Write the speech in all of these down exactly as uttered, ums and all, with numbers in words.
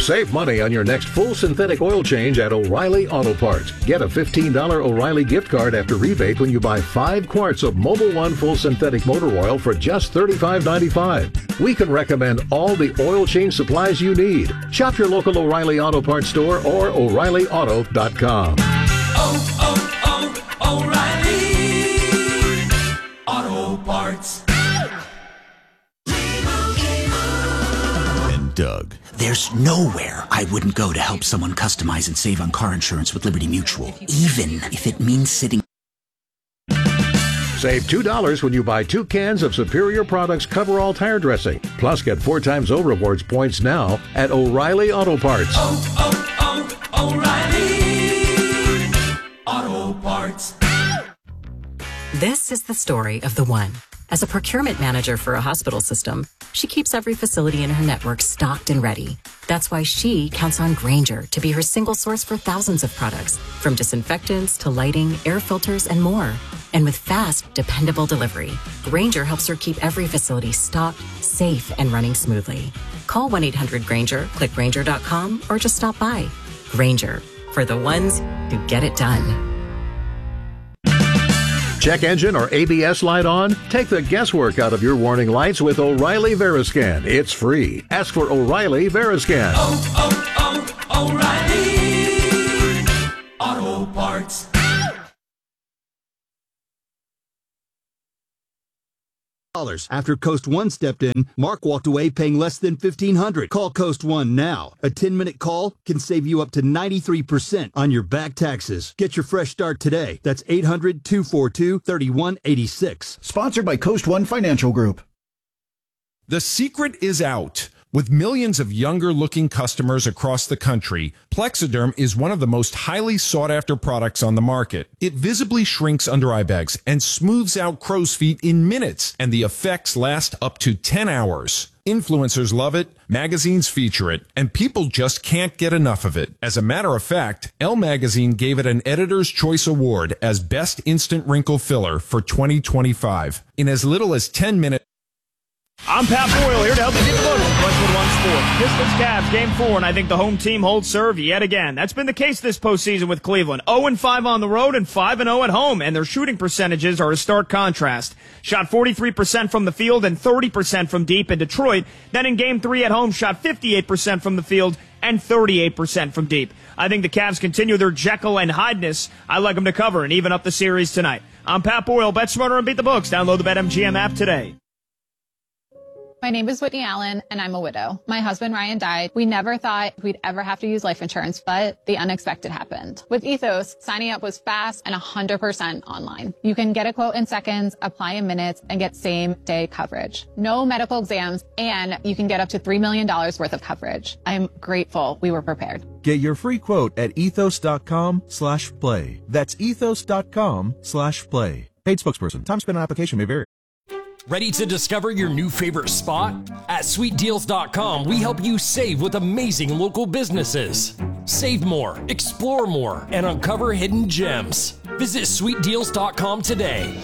Save money on your next full synthetic oil change at O'Reilly Auto Parts. Get a fifteen dollars O'Reilly gift card after rebate when you buy five quarts of Mobil One full synthetic motor oil for just thirty-five dollars and ninety-five cents. We can recommend all the oil change supplies you need. Shop your local O'Reilly Auto Parts store or O'Reilly Auto dot com. Oh, oh, oh, O'Reilly Auto Parts. And Doug. There's nowhere I wouldn't go to help someone customize and save on car insurance with Liberty Mutual, even if it means sitting. Save two dollars when you buy two cans of Superior Products Coverall Tire Dressing. Plus, get four times O Rewards points now at O'Reilly Auto Parts. Oh, oh, oh, O'Reilly Auto Parts. This is the story of the one. As a procurement manager for a hospital system, she keeps every facility in her network stocked and ready. That's why she counts on Grainger to be her single source for thousands of products, from disinfectants to lighting, air filters, and more. And with fast, dependable delivery, Grainger helps her keep every facility stocked, safe, and running smoothly. Call one eight hundred Grainger, click Grainger dot com, or just stop by. Grainger, for the ones who get it done. Check engine or A B S light on? Take the guesswork out of your warning lights with O'Reilly Veriscan. It's free. Ask for O'Reilly Veriscan. Oh, oh, oh, O'Reilly Auto Parts. After Coast One stepped in, Mark walked away paying less than fifteen hundred dollars. Call Coast One now. A ten-minute call can save you up to ninety-three percent on your back taxes. Get your fresh start today. That's eight hundred, two four two, three one eight six. Sponsored by Coast One Financial Group. The secret is out. With millions of younger-looking customers across the country, Plexiderm is one of the most highly sought-after products on the market. It visibly shrinks under eye bags and smooths out crow's feet in minutes, and the effects last up to ten hours. Influencers love it, magazines feature it, and people just can't get enough of it. As a matter of fact, Elle Magazine gave it an Editor's Choice Award as Best Instant Wrinkle Filler for twenty twenty-five. In as little as ten minutes, I'm Pat Boyle, here to help you get the vote on Westwood One Sports. Pistons Cavs game four, and I think the home team holds serve yet again. That's been the case this postseason with Cleveland. oh and five on the road and five and oh at home, and their shooting percentages are a stark contrast. Shot forty-three percent from the field and thirty percent from deep in Detroit. Then in game three at home, shot fifty-eight percent from the field and thirty-eight percent from deep. I think the Cavs continue their Jekyll and Hyde-ness. I like them to cover and even up the series tonight. I'm Pat Boyle. Bet smarter and beat the books. Download the BetMGM app today. My name is Whitney Allen, and I'm a widow. My husband, Ryan, died. We never thought we'd ever have to use life insurance, but the unexpected happened. With Ethos, signing up was fast and one hundred percent online. You can get a quote in seconds, apply in minutes, and get same-day coverage. No medical exams, and you can get up to three million dollars worth of coverage. I'm grateful we were prepared. Get your free quote at ethos.com slash play. That's ethos.com slash play. Paid spokesperson. Time spent on application may vary. Ready to discover your new favorite spot? At sweet deals dot com, we help you save with amazing local businesses. Save more, explore more, and uncover hidden gems. Visit sweet deals dot com today.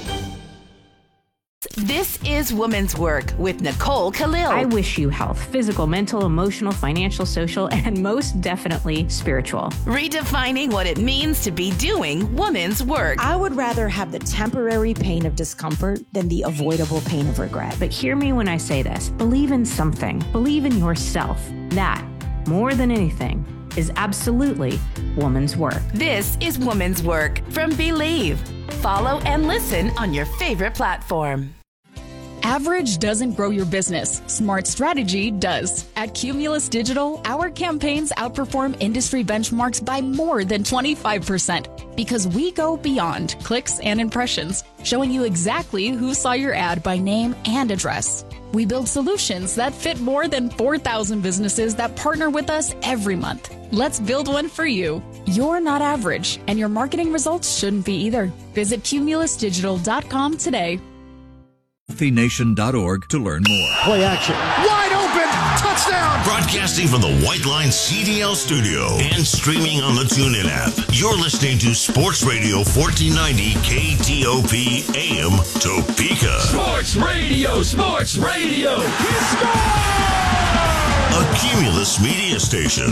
This is Women's Work with Nicole Khalil. I wish you health, physical, mental, emotional, financial, social, and most definitely spiritual. Redefining what it means to be doing women's work. I would rather have the temporary pain of discomfort than the avoidable pain of regret. But hear me when I say this. Believe in something. Believe in yourself. That, more than anything, is absolutely woman's work. This is Woman's Work from Believe. Follow and listen on your favorite platform. Average doesn't grow your business. Smart strategy does. At Cumulus Digital, our campaigns outperform industry benchmarks by more than twenty-five percent because we go beyond clicks and impressions, showing you exactly who saw your ad by name and address. We build solutions that fit more than four thousand businesses that partner with us every month. Let's build one for you. You're not average, and your marketing results shouldn't be either. Visit cumulus digital dot com today. healthy nation dot org to learn more. Play action. Wide open. Touchdown. Broadcasting from the White Line C D L studio and streaming on the TuneIn app. You're listening to Sports Radio fourteen ninety K T O P A M Topeka. Sports Radio, Sports Radio. He scores! a Cumulus media station.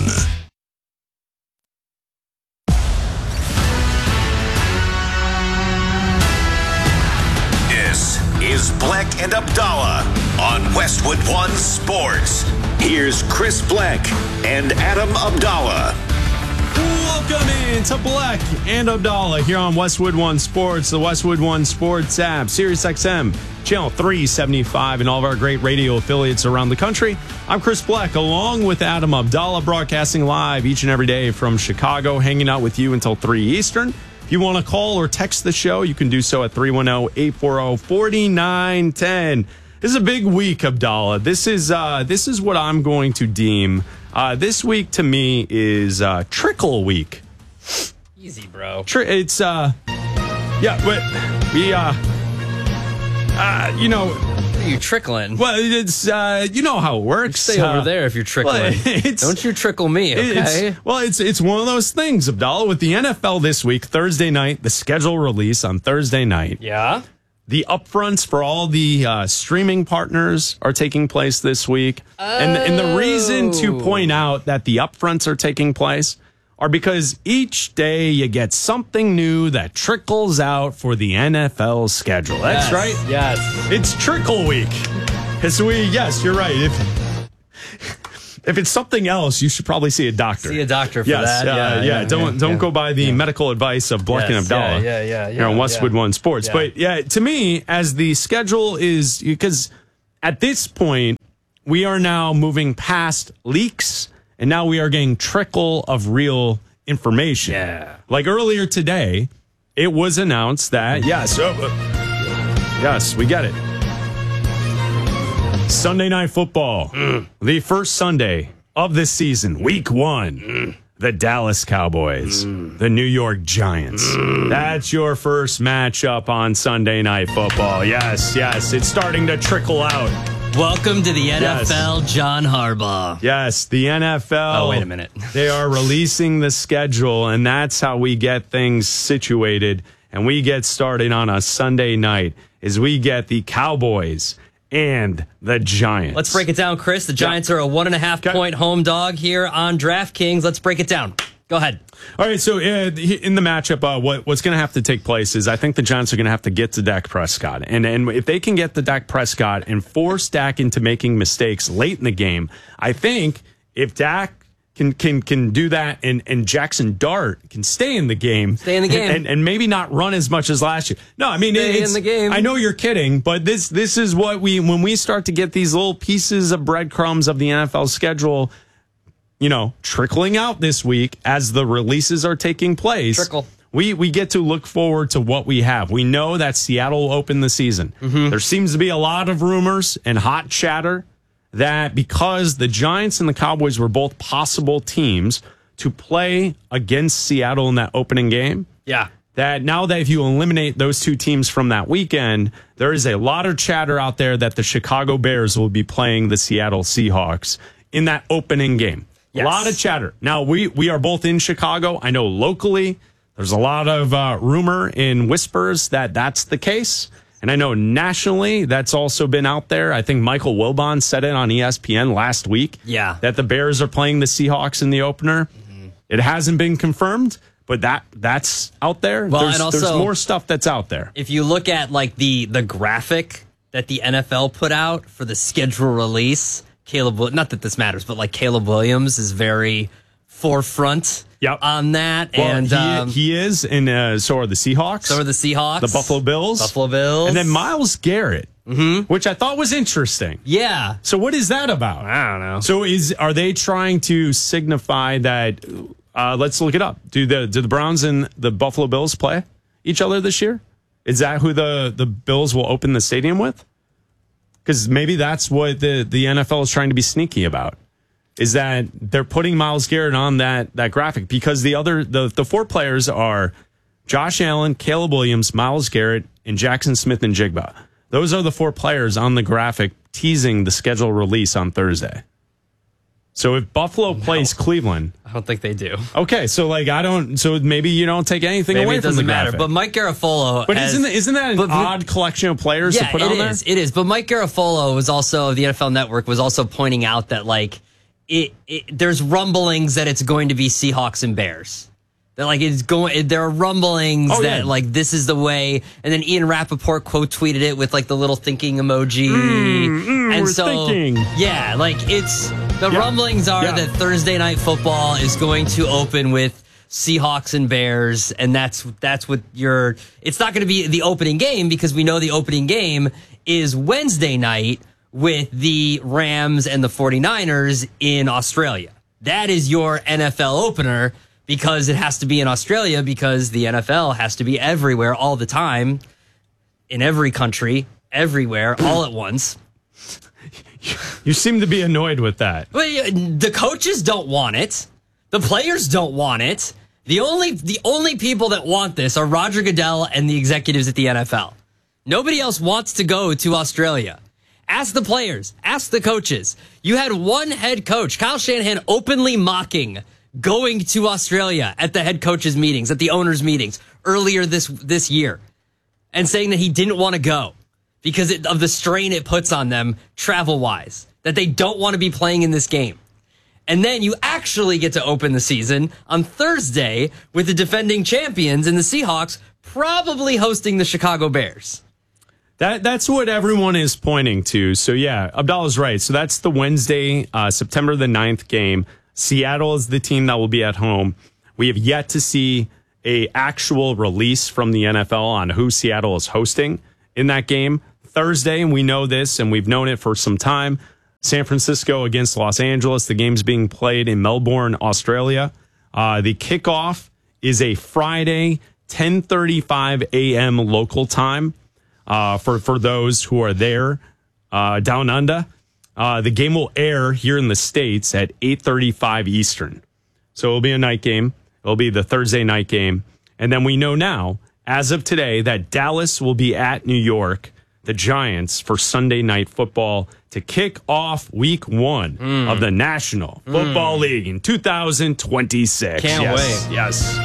This is Black and Abdallah on Westwood One Sports. Here's Chris Black and Adam Abdallah. Welcome in to Black and Abdallah here on Westwood One Sports, the Westwood One Sports app, Sirius X M, channel three seventy-five, and all of our great radio affiliates around the country. I'm Chris Black, along with Adam Abdallah, broadcasting live each and every day from Chicago, hanging out with you until three Eastern. If you want to call or text the show, you can do so at three one zero, eight four zero, four nine one zero. This is a big week, Abdallah. This is uh, this is what I'm going to deem. Uh, this week to me is uh, trickle week. Easy, bro. Tri- it's uh, yeah, but we uh, uh, you know. What are you trickling? Well, it's uh, you know how it works. You stay over uh, there if you're trickling. Well, don't you trickle me, okay? It's, well, it's it's one of those things, Abdallah. With the N F L this week, Thursday night, the schedule release on Thursday night. Yeah. The upfronts for all the uh, streaming partners are taking place this week. Oh. And, and the reason to point out that the upfronts are taking place are because each day you get something new that trickles out for the N F L schedule. That's yes, right. Yes. It's trickle week. As we, yes, you're right. If, if it's something else, you should probably see a doctor. See a doctor for yes, that. Uh, yeah, yeah, yeah. Don't yeah, don't yeah. go by the yeah. medical advice of Black yes, and Abdallah. Yeah, yeah, yeah. Here on Westwood yeah. One Sports. Yeah. But yeah, to me, as the schedule is, because at this point, we are now moving past leaks, and now we are getting trickle of real information. Yeah. Like earlier today, it was announced that, yes, uh, yes, we get it. Sunday Night Football, mm. the first Sunday of this season, week one, mm. the Dallas Cowboys, mm. the New York Giants. Mm. That's your first matchup on Sunday Night Football. Yes, yes, it's starting to trickle out. Welcome to the N F L, yes. John Harbaugh. Yes, the N F L. Oh, wait a minute. They are releasing the schedule, and that's how we get things situated, and we get started on a Sunday night, is we get the Cowboys and the Giants. Let's break it down, Chris. The Giants yeah. are a one and a half okay. point home dog here on DraftKings. Let's break it down. Go ahead. All right, so uh, in the matchup, uh, what, what's going to have to take place is I think the Giants are going to have to get to Dak Prescott. And, and if they can get to Dak Prescott and force Dak into making mistakes late in the game, I think if Dak can can can do that and, and Jackson Dart can stay in the game. Stay in the game. And, and, and maybe not run as much as last year. No, I mean, stay it's, in the game. I know you're kidding, but this this is what we, when we start to get these little pieces of breadcrumbs of the N F L schedule, you know, trickling out this week as the releases are taking place. Trickle. We we get to look forward to what we have. We know that Seattle will open the season. Mm-hmm. There seems to be a lot of rumors and hot chatter that because the Giants and the Cowboys were both possible teams to play against Seattle in that opening game. Yeah. That now that if you eliminate those two teams from that weekend, there is a lot of chatter out there that the Chicago Bears will be playing the Seattle Seahawks in that opening game. Yes. A lot of chatter. Now, we, we are both in Chicago. I know locally there's a lot of uh, rumor and whispers that that's the case. And I know nationally that's also been out there. I think Michael Wilbon said it on E S P N last week. Yeah. That the Bears are playing the Seahawks in the opener. Mm-hmm. It hasn't been confirmed, but that that's out there. Well, there's, and also, there's more stuff that's out there. If you look at like the the graphic that the N F L put out for the schedule release, Caleb, not that this matters, but like Caleb Williams is very forefront yep. on that. Well, and he, um, he is, and uh, so are the Seahawks. So are the Seahawks. The Buffalo Bills. Buffalo Bills. And then Myles Garrett, mm-hmm. which I thought was interesting. Yeah. So what is that about? I don't know. So is are they trying to signify that, uh, let's look it up. Do the do the Browns and the Buffalo Bills play each other this year? Is that who the, the Bills will open the stadium with? Because maybe that's what the, the N F L is trying to be sneaky about. Is that they're putting Myles Garrett on that that graphic because the other the, the four players are Josh Allen, Caleb Williams, Myles Garrett, and Jackson Smith and Jigba. Those are the four players on the graphic teasing the schedule release on Thursday. So if Buffalo no, plays Cleveland, I don't think they do. Okay, so like I don't. So maybe you don't take anything maybe away it from the doesn't matter. graphic. But Mike Garafolo, but has, isn't isn't that an but, odd collection of players yeah, to put it on is, there? It is. But Mike Garafolo was also the N F L Network was also pointing out that like it, it there's rumblings that it's going to be Seahawks and Bears. They're like it's going. There are rumblings oh, that yeah. like this is the way. And then Ian Rappaport quote tweeted it with like the little thinking emoji. Mm, mm, and we're so thinking. yeah, like it's the Yeah. rumblings are Yeah. that Thursday Night Football is going to open with Seahawks and Bears, and that's that's what you're. It's not going to be the opening game because we know the opening game is Wednesday night with the Rams and the 49ers in Australia. That is your N F L opener. Because it has to be in Australia, because the N F L has to be everywhere all the time, in every country, everywhere, all at once. You seem to be annoyed with that. Well, the coaches don't want it. The players don't want it. The only the only people that want this are Roger Goodell and the executives at the N F L. Nobody else wants to go to Australia. Ask the players. Ask the coaches. You had one head coach, Kyle Shanahan, openly mocking going to Australia at the head coaches meetings, at the owners meetings earlier this this year, and saying that he didn't want to go because it, of the strain it puts on them travel wise, that they don't want to be playing in this game. And then you actually get to open the season on Thursday with the defending champions and the Seahawks probably hosting the Chicago Bears. That That's what everyone is pointing to. So yeah, Abdallah's right. So that's the Wednesday, uh, September the ninth game. Seattle is the team that will be at home. We have yet to see a actual release from the N F L on who Seattle is hosting in that game. Thursday, and we know this, and we've known it for some time, San Francisco against Los Angeles. The game's being played in Melbourne, Australia. Uh, the kickoff is a Friday, ten thirty-five a.m. local time uh, for, for those who are there uh, down under. Uh, the game will air here in the States at eight thirty-five Eastern. So it'll be a night game. It'll be the Thursday night game. And then we know now, as of today, that Dallas will be at New York, the Giants, for Sunday Night Football to kick off week one mm. of the National Football mm. League in two thousand twenty-six. Can't yes, wait. Yes.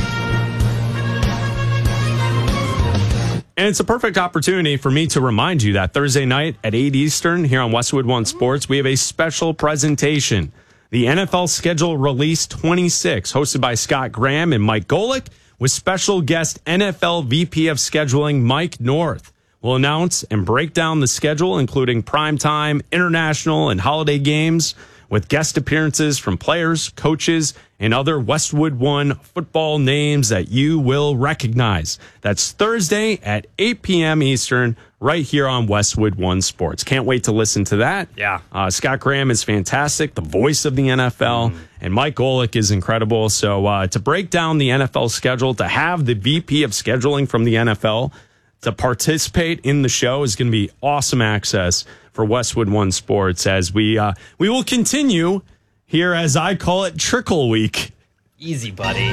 And it's a perfect opportunity for me to remind you that Thursday night at eight Eastern here on Westwood One Sports, we have a special presentation. The N F L Schedule Release twenty-six, hosted by Scott Graham and Mike Golick, with special guest N F L V P of Scheduling Mike North. We'll announce and break down the schedule, including primetime, international, and holiday games, with guest appearances from players, coaches, and other Westwood One football names that you will recognize. That's Thursday at eight p.m. Eastern, right here on Westwood One Sports. Can't wait to listen to that. Yeah. Uh, Scott Graham is fantastic, the voice of the N F L, mm. and Mike Golick is incredible. So uh, to break down the N F L schedule, to have the V P of scheduling from the N F L to participate in the show is going to be awesome access for Westwood One Sports as we uh, we will continue here, as I call it, Trickle Week. Easy, buddy.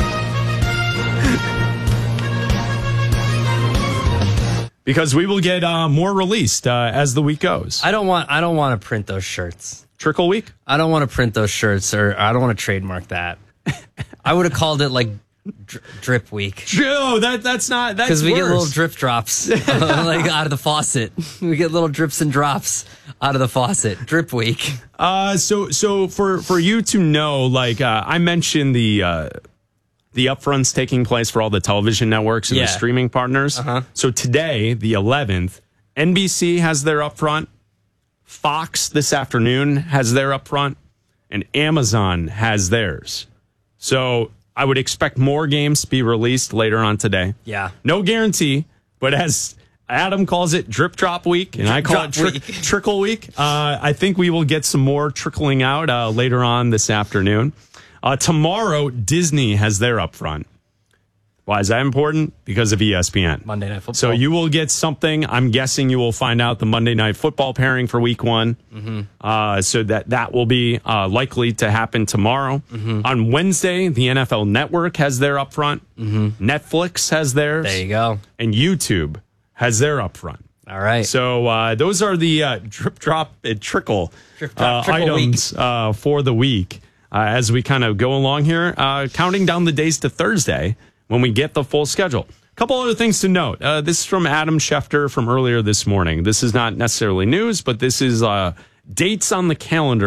Because we will get uh, more released uh, as the week goes. I don't want. I don't want to print those shirts. Trickle Week. I don't want to print those shirts, or I don't want to trademark that. I would have called it like Dri- drip week. No, that that's not. That's because we worse. get little drip drops uh, like out of the faucet. We get little drips and drops out of the faucet. Drip week. Uh, so so for for you to know, like uh, I mentioned the uh, the upfronts taking place for all the television networks and Yeah. the streaming partners. Uh-huh. So today, the eleventh, N B C has their upfront. Fox this afternoon has their upfront, and Amazon has theirs. So I would expect more games to be released later on today. Yeah. No guarantee, but as Adam calls it, drip drop week, and I call Drop it tri- trickle week. Uh, I think we will get some more trickling out uh, later on this afternoon. Uh, tomorrow, Disney has their upfront. Why is that important? Because of E S P N. Monday Night Football. So you will get something. I'm guessing you will find out the Monday Night Football pairing for week one. Mm-hmm. Uh, so that, that will be uh, likely to happen tomorrow. Mm-hmm. On Wednesday, the N F L Network has their upfront. Mm-hmm. Netflix has theirs. There you go. And YouTube has their upfront. All right. So uh, those are the uh, drip, drop, and trickle, Drip, drop, uh, trickle items uh, for the week uh, as we kind of go along here, uh, counting down the days to Thursday when we get the full schedule. A couple other things to note. Uh, this is from Adam Schefter from earlier this morning. This is not necessarily news, but this is uh, dates on the calendar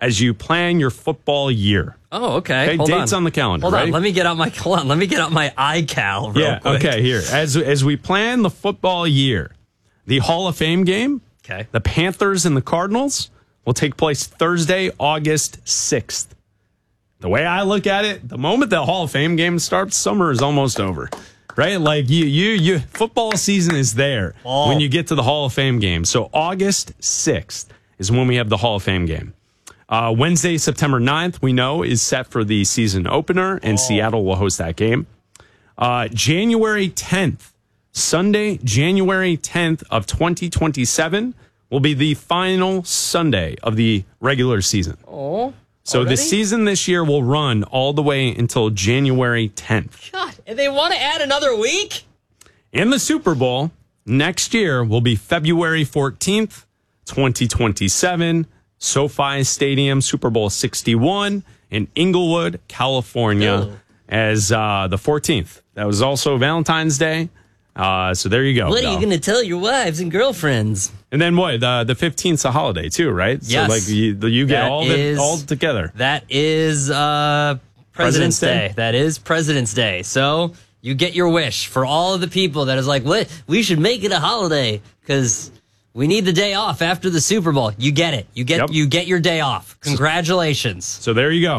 as you plan your football year. Oh, okay. Okay, Hold dates on. on the calendar. Hold ready? on. Let me get out my hold on. Let me get out my iCal real yeah. quick. Okay. Here, as as we plan the football year, the Hall of Fame game. Okay. The Panthers and the Cardinals will take place Thursday, August sixth. The way I look at it, the moment the Hall of Fame game starts, summer is almost over. Right? Like you you you football season is there Oh. when you get to the Hall of Fame game. So August sixth is when we have the Hall of Fame game. Uh, Wednesday, September ninth, we know, is set for the season opener, and Seattle will host that game. Uh, January tenth, Sunday, January tenth of twenty twenty-seven will be the final Sunday of the regular season. Oh. So already? the season this year will run all the way until January tenth. God, and they want to add another week? And the Super Bowl next year will be February fourteenth, twenty twenty-seven, SoFi Stadium, Super Bowl sixty-one in Inglewood, California, Ew. as uh, the fourteenth. That was also Valentine's Day. Uh, so there you go. What are you Val. going to tell your wives and girlfriends? And then what? The the fifteenth's a holiday too, right? Yes. So like you, you get That all of it is- all together. That is uh, President's, President's Day? Day. That is President's Day. So you get your wish for all of the people that is like, what? We should make it a holiday because we need the day off after the Super Bowl. You get it. You get Yep. you get your day off. Congratulations. So there you go.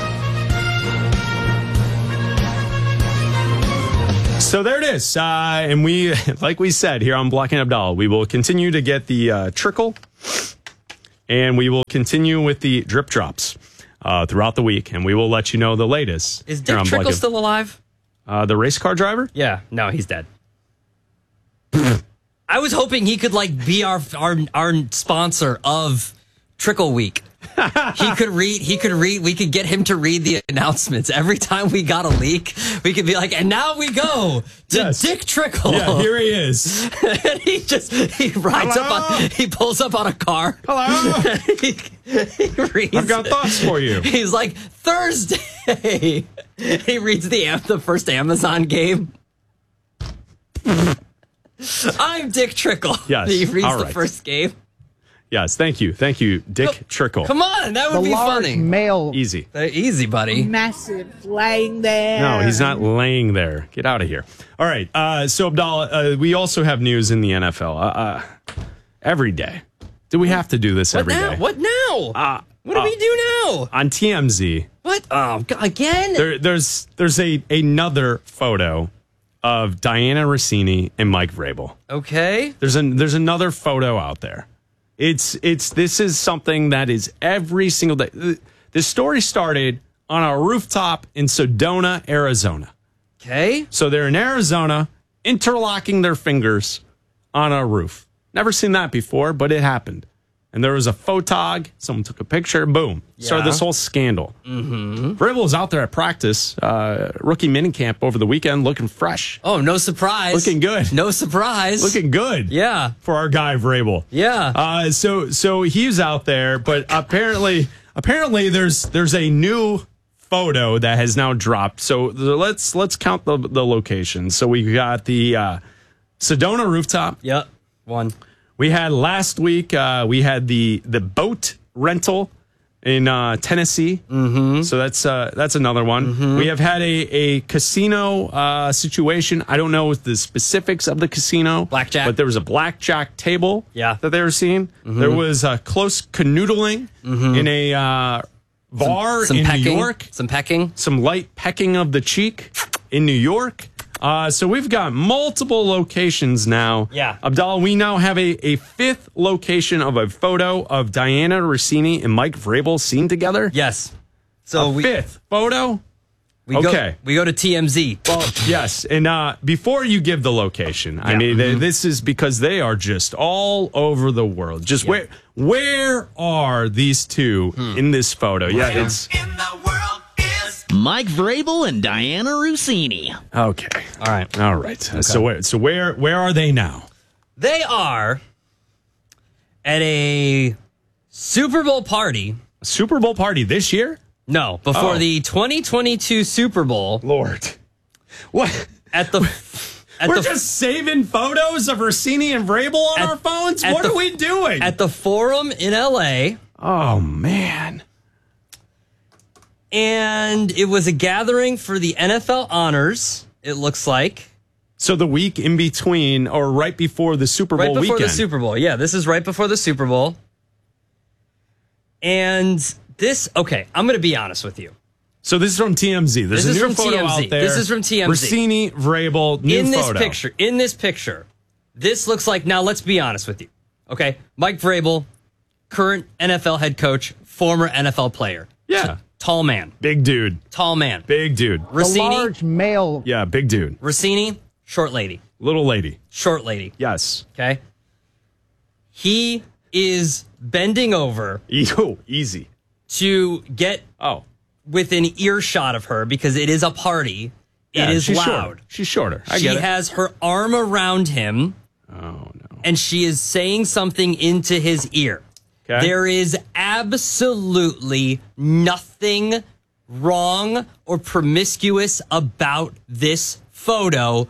So there it is. Uh, and we, like we said here on Block and Abdallah, we will continue to get the uh, trickle and we will continue with the drip drops uh, throughout the week. And we will let you know the latest. Is here Dick on Trickle Block and- still alive? Uh, the race car driver? Yeah. No, he's dead. I was hoping he could like be our our our sponsor of Trickle Week. he could read. He could read. We could get him to read the announcements every time we got a leak. We could be like, and now we go to Yes. Dick Trickle. Yeah, here he is. and he just he rides Hello? up on. He pulls up on a car. Hello. he, he reads. I've got thoughts for you. He's like Thursday. he reads the am- the first Amazon game. I'm Dick Trickle. Yes. He reads All the right. first game. Yes, thank you. Thank you, Dick Trickle. Come on, that would The be large funny. male Easy. Uh, easy, buddy. massive laying there. No, he's not laying there. Get out of here. All right. Uh, so, Abdallah, uh, we also have news in the N F L uh, uh, every day. Do we have to do this What every now? day? What now? Uh, what do uh, we do now? On T M Z, What? Oh, God, again? there, there's there's a another photo of Diana Rossini and Mike Vrabel. Okay. There's an there's another photo out there. It's it's this is something that is every single day. The- This story started on a rooftop in Sedona, Arizona. Okay. So they're in Arizona, interlocking their fingers on a roof. Never seen that before, but it happened. And there was a photog. Someone took a picture. Boom. Started Yeah. this whole scandal. Mm-hmm. Vrabel was out there at practice, uh, rookie minicamp over the weekend, looking fresh, Oh, no surprise. looking good, No surprise. looking good. Yeah. For our guy Vrabel. Yeah. Uh, so so he's out there, but apparently apparently there's there's a new photo that has now dropped. So the, let's let's count the the locations. So we got the uh, Sedona rooftop. Yep. One. We had last week. Uh, we had the the boat rental in uh, Tennessee. Mm-hmm. So that's uh, that's another one. Mm-hmm. We have had a a casino uh, situation. I don't know the specifics of the casino, Blackjack. but there was a blackjack table. Yeah. that they were seeing. Mm-hmm. There was a close canoodling in a uh, bar Some in pecking. New York. Some pecking. Some light pecking of the cheek in New York. Uh, so we've got multiple locations now. Yeah. Abdallah, we now have a, a fifth location of a photo of Diana Rossini and Mike Vrabel seen together. Yes. So a we fifth photo? we Okay. go we go to T M Z. Well, yes. And uh, before you give the location, I Yeah. mean, th- Mhm. this is because they are just all over the world. Just Yeah. where where are these two Hmm. in this photo? Yeah, it's Mike Vrabel and Diana Rossini. okay. All right. All right. So where so where where are they now? They are at a Super Bowl party. Super Bowl party this year? No, before Oh. the twenty twenty-two Super Bowl Lord. What? at the at We're the just saving photos of Rossini and Vrabel on At- our phones? at What the- are we doing? at the Forum in L A. oh man. And it was a gathering for the N F L honors, it looks like. So the week in between or right before the Super Bowl weekend. Right before weekend. the Super Bowl. Yeah, this is right before the Super Bowl. And this, okay, I'm going to be honest with you. So this is from T M Z. There's this a new is from photo T M Z. out there. This is from T M Z. Rossini, Vrabel, new in this photo. picture, in this picture, this looks like, now let's be honest with you. Okay, Mike Vrabel, current N F L head coach, former N F L player. Yeah. Tall man. Big dude. Tall man. Big dude. Rossini. The large male. Yeah, big dude. Rossini, short lady. Little lady. Short lady. Yes. Okay. He is bending over. Oh, easy. To get oh within earshot of her because it is a party. Yeah, it is she's loud. Shorter. She's shorter. I she get it. has her arm around him. Oh, no. And she is saying something into his ear. Okay. There is absolutely nothing wrong or promiscuous about this photo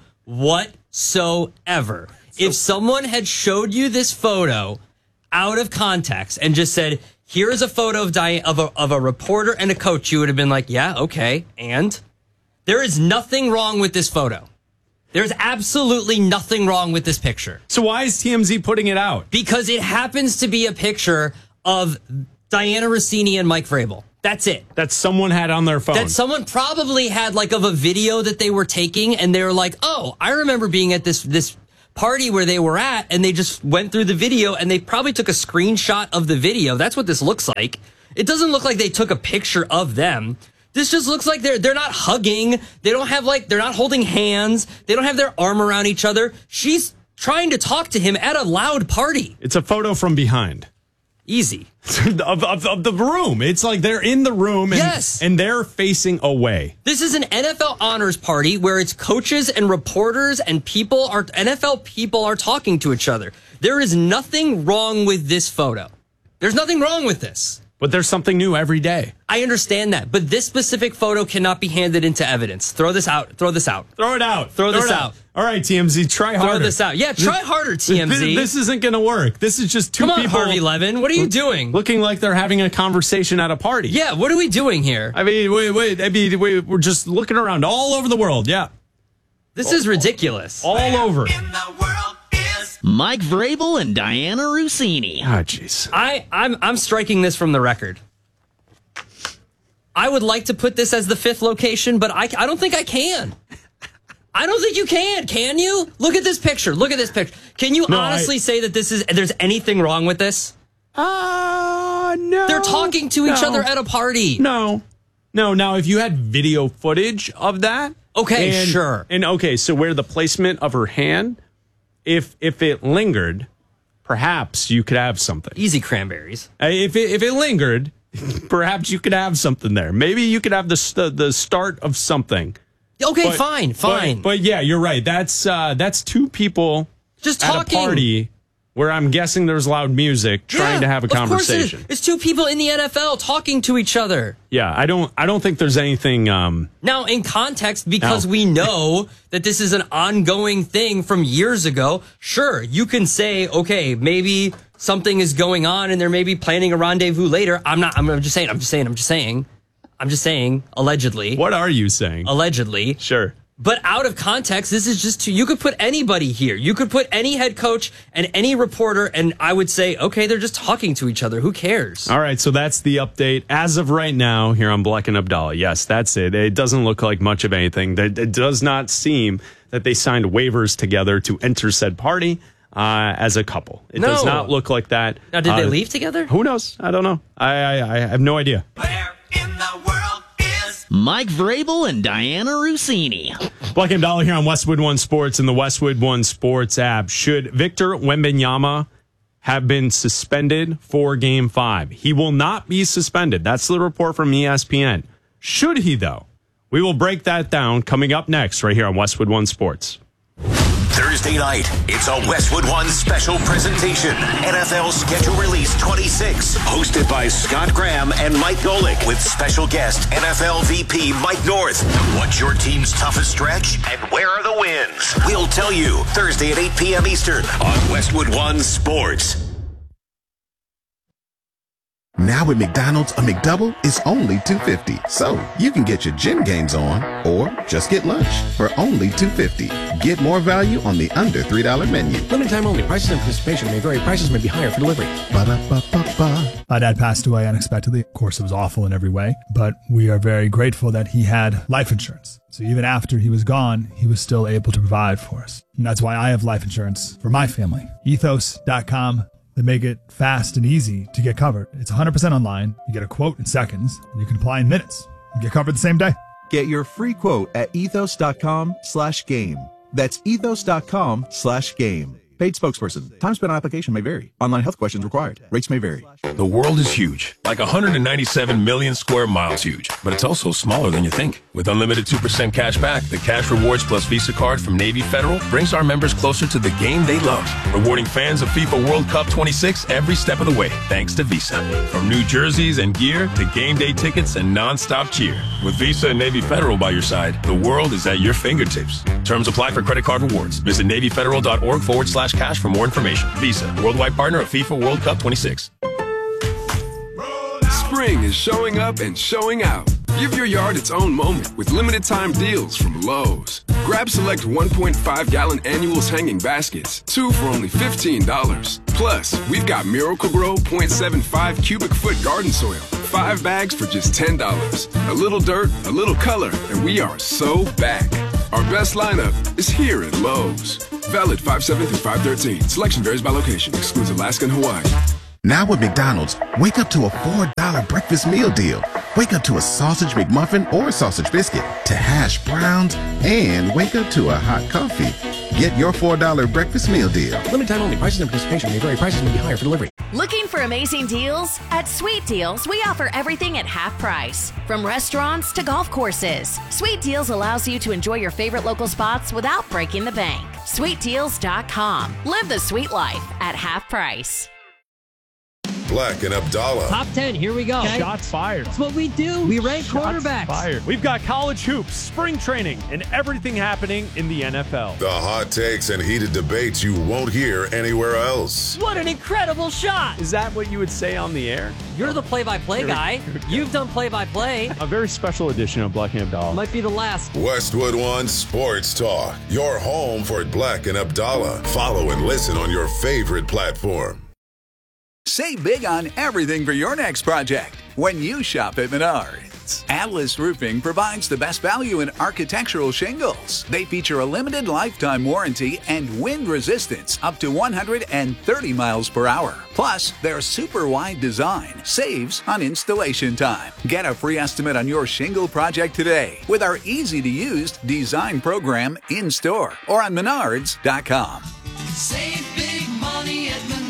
whatsoever. So, if someone had showed you this photo out of context and just said, here is a photo of, Diane, of, a, of a reporter and a coach, you would have been like, yeah, okay. And there is nothing wrong with this photo. There's absolutely nothing wrong with this picture. So why is T M Z putting it out? Because it happens to be a picture of Diana Rossini and Mike Vrabel. That's it. That someone had on their phone. That someone probably had like of a video that they were taking and they were like, oh, I remember being at this this party where they were at, and they just went through the video and they probably took a screenshot of the video. That's what this looks like. It doesn't look like they took a picture of them. This just looks like they're they're not hugging. They don't have like they're not holding hands. They don't have their arm around each other. She's trying to talk to him at a loud party. It's a photo from behind. Easy. of, of, of the room. It's like they're in the room and, yes. and they're facing away. This is an N F L honors party where it's coaches and reporters and people are N F L people are talking to each other. There is nothing wrong with this photo. There's nothing wrong with this. But there's something new every day. I understand that, but this specific photo cannot be handed into evidence. Throw this out. Throw this out. Throw it out. Throw, Throw this out. out. All right, T M Z, try harder. Throw this out. Yeah, try harder, T M Z. This, this isn't going to work. This is just two Come on, people. Harvey Levin. What are you doing? Looking like they're having a conversation at a party. Yeah, what are we doing here? I mean, wait, wait. I mean, wait, we're just looking around all over the world. Yeah. This is ridiculous. All over. Mike Vrabel and Diana Rossini. Oh, jeez. I, I'm, I'm striking this from the record. I would like to put this as the fifth location, but I, I don't think I can. I don't think you can. Can you? Look at this picture. Look at this picture. Can you no, honestly I, say that this is there's anything wrong with this? Uh, no. They're talking to each no. other at a party. No. No, now if you had video footage of that. Okay, and, sure. And okay, so where the placement of her hand, if if it lingered, perhaps you could have something. Easy cranberries. Uh, if it, if it lingered, perhaps you could have something there. Maybe you could have the the, the start of something. Okay, but, fine, fine. But, but yeah, you're right. That's uh, that's two people just at talking. a party where I'm guessing there's loud music trying yeah, to have a conversation. Of course it is. It's two people in the N F L talking to each other. Yeah, I don't I don't think there's anything um Now, in context, because no. we know that this is an ongoing thing from years ago, sure, you can say, okay, maybe something is going on and they're maybe planning a rendezvous later. I'm not I'm just saying, I'm just saying, I'm just saying. I'm just saying, allegedly. What are you saying? Allegedly. Sure. But out of context, this is just too, you could put anybody here. You could put any head coach and any reporter, and I would say, okay, they're just talking to each other. Who cares? All right, so that's the update as of right now here on Black and Abdallah. Yes, that's it. It doesn't look like much of anything. It does not seem that they signed waivers together to enter said party uh, as a couple. It no. does not look like that. Now, did uh, they leave together? Who knows? I don't know. I, I, I have no idea. Where in the world is Mike Vrabel and Diana Rossini? Black and Abdallah here on Westwood One Sports and the Westwood One Sports app. Should Victor Wembanyama have been suspended for Game five? He will not be suspended. That's the report from E S P N. Should he, though? We will break that down coming up next right here on Westwood One Sports. Thursday night, it's a Westwood One special presentation. N F L Schedule Release twenty-six, hosted by Scott Graham and Mike Golick, with special guest N F L V P Mike North. What's your team's toughest stretch, and where are the wins? We'll tell you Thursday at eight p.m. Eastern on Westwood One Sports. Now at McDonald's, a McDouble is only two fifty. So you can get your gym gains on or just get lunch for only two fifty. Get more value on the under three dollar menu. Limited time only. Prices and participation may vary. Prices may be higher for delivery. Ba-da-ba-ba-ba. My dad passed away unexpectedly. Of course, it was awful in every way, but we are very grateful that he had life insurance. So even after he was gone, he was still able to provide for us. And that's why I have life insurance for my family. ethos dot com. They make it fast and easy to get covered. It's one hundred percent online. You get a quote in seconds, and you can apply in minutes. You get covered the same day. Get your free quote at ethos dot com slash game. That's ethos dot com slash game. Paid spokesperson. Time spent on application may vary. Online health questions required. Rates may vary. The world is huge, like one hundred ninety-seven million square miles huge, but it's also smaller than you think. With unlimited two percent cash back, the Cash Rewards Plus Visa card from Navy Federal brings our members closer to the game they love, rewarding fans of FIFA World Cup twenty-six every step of the way, thanks to Visa. From new jerseys and gear to game day tickets and non-stop cheer. With Visa and Navy Federal by your side, the world is at your fingertips. Terms apply for credit card rewards. Visit NavyFederal.org forward slash cash for more information. Visa, worldwide partner of FIFA World Cup twenty-six. Spring is showing up and showing out. Give your yard its own moment with limited time deals from Lowe's. Grab select one point five gallon annuals hanging baskets, two for only fifteen dollars. Plus, we've got Miracle-Gro point seven five cubic foot garden soil, five bags for just ten dollars. A little dirt, a little color, and we are so back. Our best lineup is here at Lowe's. Valid five seven through five thirteen. Selection varies by location. Excludes Alaska and Hawaii. Now at McDonald's, wake up to a four dollar breakfast meal deal. Wake up to a sausage McMuffin or sausage biscuit, to hash browns, and wake up to a hot coffee. Get your four dollar breakfast meal deal. Limited time only. Prices and participation may vary. Prices may be higher for delivery. Looking for amazing deals? At Sweet Deals, we offer everything at half price. From restaurants to golf courses. Sweet Deals allows you to enjoy your favorite local spots without breaking the bank. sweet deals dot com. Live the sweet life at half price. Black and Abdallah. Top ten, here we go. Okay. Shots fired. That's what we do. We rank Shots quarterbacks. Fired. We've got college hoops, spring training, and everything happening in the N F L. The hot takes and heated debates you won't hear anywhere else. What an incredible shot. Is that what you would say on the air? You're the play-by-play guy. You've done play-by-play. A very special edition of Black and Abdallah. Might be the last. Westwood One Sports Talk. Your home for Black and Abdallah. Follow and listen on your favorite platform. Save big on everything for your next project when you shop at Menards. Atlas Roofing provides the best value in architectural shingles. They feature a limited lifetime warranty and wind resistance up to one hundred thirty miles per hour. Plus, their super wide design saves on installation time. Get a free estimate on your shingle project today with our easy-to-use design program in store or on menards dot com. Save big money at Menards.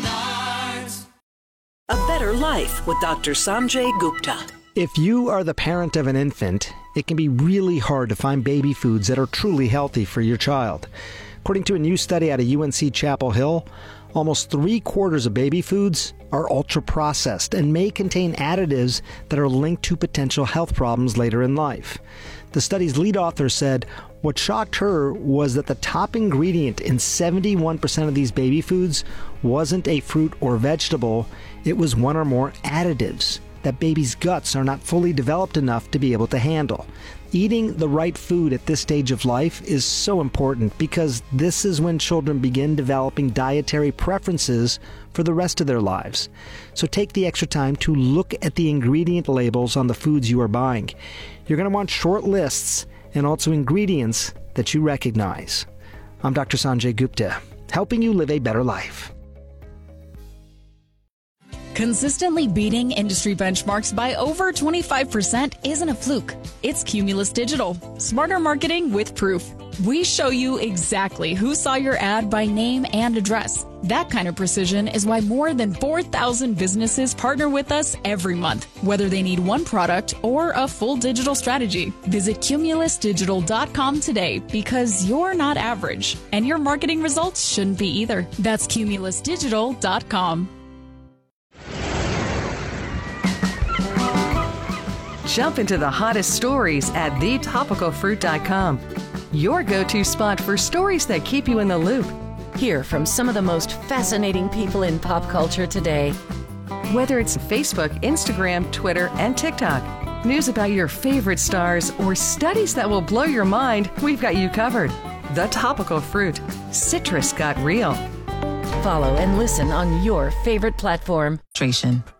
A better life with Doctor Sanjay Gupta. If you are the parent of an infant, it can be really hard to find baby foods that are truly healthy for your child. According to a new study out of U N C Chapel Hill, almost three quarters of baby foods are ultra-processed and may contain additives that are linked to potential health problems later in life. The study's lead author said what shocked her was that the top ingredient in seventy-one percent of these baby foods wasn't a fruit or vegetable, it was one or more additives that babies' guts are not fully developed enough to be able to handle. Eating the right food at this stage of life is so important because this is when children begin developing dietary preferences for the rest of their lives. So take the extra time to look at the ingredient labels on the foods you are buying. You're going to want short lists and also ingredients that you recognize. I'm Doctor Sanjay Gupta, helping you live a better life. Consistently beating industry benchmarks by over twenty-five percent isn't a fluke. It's Cumulus Digital. Smarter marketing with proof. We show you exactly who saw your ad by name and address. That kind of precision is why more than four thousand businesses partner with us every month, whether they need one product or a full digital strategy. Visit cumulus digital dot com today because you're not average, and your marketing results shouldn't be either. That's cumulus digital dot com. Jump into the hottest stories at the topical fruit dot com. Your go-to spot for stories that keep you in the loop. Hear from some of the most fascinating people in pop culture today. Whether it's Facebook, Instagram, Twitter, and TikTok, news about your favorite stars, or studies that will blow your mind, we've got you covered. The Topical Fruit. Citrus got real. Follow and listen on your favorite platform.